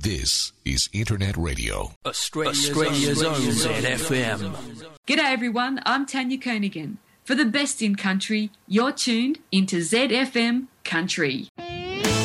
This is Internet Radio. Australia's own ZFM. G'day everyone, I'm Tanya Kernaghan. For the best in country, you're tuned into ZFM Country.